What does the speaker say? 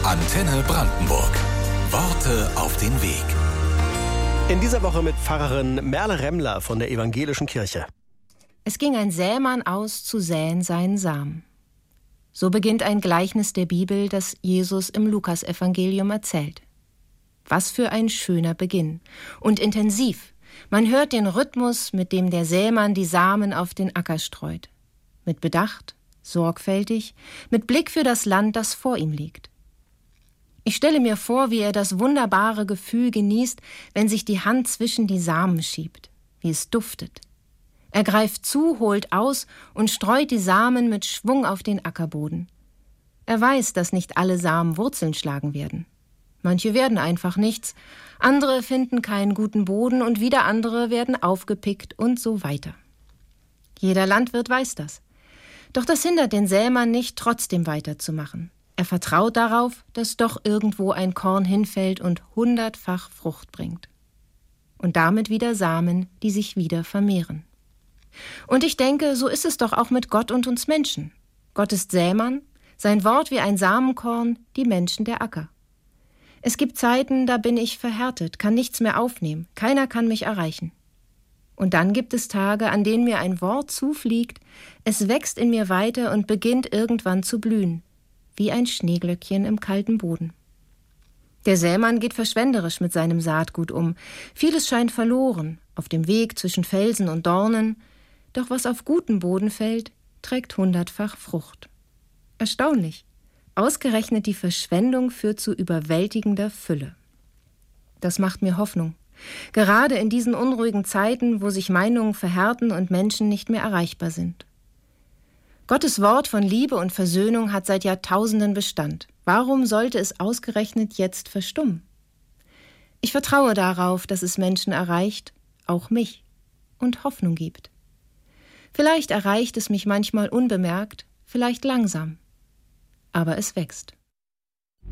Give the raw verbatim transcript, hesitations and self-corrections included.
Antenne Brandenburg. Worte auf den Weg. In dieser Woche mit Pfarrerin Merle Remmler von der Evangelischen Kirche. Es ging ein Sämann aus, zu säen seinen Samen. So beginnt ein Gleichnis der Bibel, das Jesus im Lukasevangelium erzählt. Was für ein schöner Beginn. Und intensiv. Man hört den Rhythmus, mit dem der Sämann die Samen auf den Acker streut. Mit Bedacht, sorgfältig, mit Blick für das Land, das vor ihm liegt. Ich stelle mir vor, wie er das wunderbare Gefühl genießt, wenn sich die Hand zwischen die Samen schiebt, wie es duftet. Er greift zu, holt aus und streut die Samen mit Schwung auf den Ackerboden. Er weiß, dass nicht alle Samen Wurzeln schlagen werden. Manche werden einfach nichts, andere finden keinen guten Boden und wieder andere werden aufgepickt und so weiter. Jeder Landwirt weiß das. Doch das hindert den Sämann nicht, trotzdem weiterzumachen. Er vertraut darauf, dass doch irgendwo ein Korn hinfällt und hundertfach Frucht bringt. Und damit wieder Samen, die sich wieder vermehren. Und ich denke, so ist es doch auch mit Gott und uns Menschen. Gott ist Sämann, sein Wort wie ein Samenkorn, die Menschen der Acker. Es gibt Zeiten, da bin ich verhärtet, kann nichts mehr aufnehmen, keiner kann mich erreichen. Und dann gibt es Tage, an denen mir ein Wort zufliegt, es wächst in mir weiter und beginnt irgendwann zu blühen, wie ein Schneeglöckchen im kalten Boden. Der Sämann geht verschwenderisch mit seinem Saatgut um. Vieles scheint verloren, auf dem Weg zwischen Felsen und Dornen. Doch was auf guten Boden fällt, trägt hundertfach Frucht. Erstaunlich. Ausgerechnet die Verschwendung führt zu überwältigender Fülle. Das macht mir Hoffnung. Gerade in diesen unruhigen Zeiten, wo sich Meinungen verhärten und Menschen nicht mehr erreichbar sind. Gottes Wort von Liebe und Versöhnung hat seit Jahrtausenden Bestand. Warum sollte es ausgerechnet jetzt verstummen? Ich vertraue darauf, dass es Menschen erreicht, auch mich, und Hoffnung gibt. Vielleicht erreicht es mich manchmal unbemerkt, vielleicht langsam, aber es wächst.